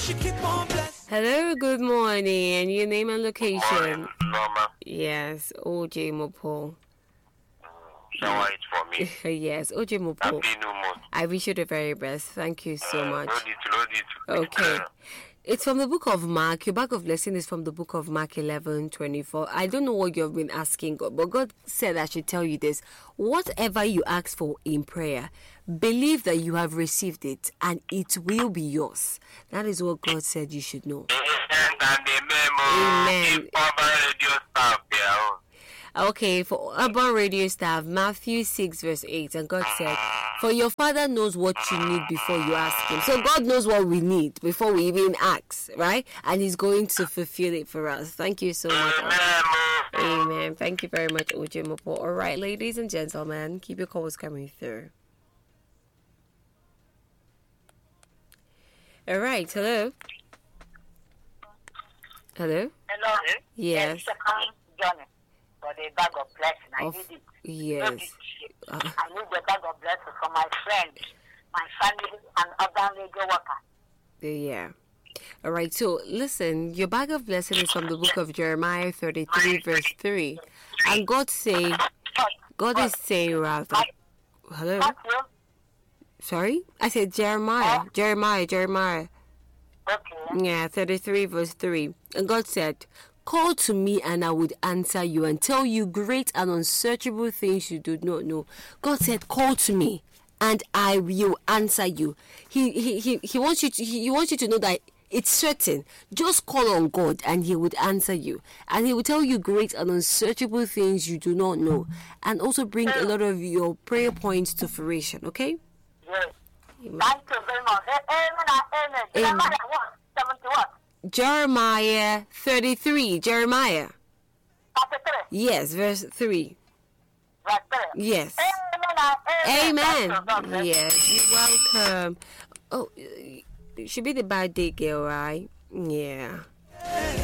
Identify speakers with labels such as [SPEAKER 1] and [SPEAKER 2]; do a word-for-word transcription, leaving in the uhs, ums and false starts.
[SPEAKER 1] Hello, good morning. And your name and location?
[SPEAKER 2] Norma.
[SPEAKER 1] Yes, O J Mopo.
[SPEAKER 2] Shower it for me.
[SPEAKER 1] Yes, O J Mopo.
[SPEAKER 2] Happy New Month.
[SPEAKER 1] I wish you the very best. Thank you so
[SPEAKER 2] Uh,
[SPEAKER 1] much.
[SPEAKER 2] Load it, load it.
[SPEAKER 1] Okay.
[SPEAKER 2] Uh,
[SPEAKER 1] It's from the book of Mark. Your bag of blessing is from the book of Mark eleven twenty-four. I don't know what you've been asking God, but God said I should tell you this. Whatever you ask for in prayer, believe that you have received it and it will be yours. That is what God said you should know.
[SPEAKER 2] Amen and amen.
[SPEAKER 1] Amen.
[SPEAKER 2] Keep over radio staff there.
[SPEAKER 1] Okay, for Urban Radio staff, Matthew six verse eight, and God said, for your Father knows what you need before you ask Him. So God knows what we need before we even ask, right? And He's going to fulfill it for us. Thank you so much.
[SPEAKER 2] Amen.
[SPEAKER 1] Amen. Thank you very much, O J Mopo. All right, ladies and gentlemen, keep your calls coming through. All right, hello. Hello?
[SPEAKER 3] Hello.
[SPEAKER 1] Yes.
[SPEAKER 3] Yes, Johnny. For the bag of blessing, I
[SPEAKER 1] Of-
[SPEAKER 3] need it.
[SPEAKER 1] Yes. Uh,
[SPEAKER 3] I need the bag of blessing for my friends, my family, and other radio workers.
[SPEAKER 1] Yeah. All right. So listen, your bag of blessing is from the book of Jeremiah thirty-three, verse three, and God say, God is saying rather. Hello.
[SPEAKER 3] Matthew.
[SPEAKER 1] Sorry, I said Jeremiah, Jeremiah, Jeremiah.
[SPEAKER 3] Okay.
[SPEAKER 1] Yeah, thirty-three, verse three, and God said, call to me and I would answer you and tell you great and unsearchable things you do not know. God said, call to me and I will answer you. He he he, he wants you to he, he wants you to know that it's certain. Just call on God and He would answer you. And He will tell you great and unsearchable things you do not know. And also bring a lot of your prayer points to fruition, okay?
[SPEAKER 3] Yes.
[SPEAKER 1] Amen.
[SPEAKER 3] Thank you very much. Amen and amen.
[SPEAKER 1] Amen.
[SPEAKER 3] Jeremiah what? seventy-one.
[SPEAKER 1] Jeremiah thirty-three. Jeremiah.
[SPEAKER 3] thirty-three.
[SPEAKER 1] Yes, verse three.
[SPEAKER 3] Verse three.
[SPEAKER 1] Yes.
[SPEAKER 3] Amen and amen.
[SPEAKER 1] Amen.
[SPEAKER 3] Thank you, God bless you.
[SPEAKER 1] Yes, you're welcome. Oh, it should be the bad day girl, right? Yeah.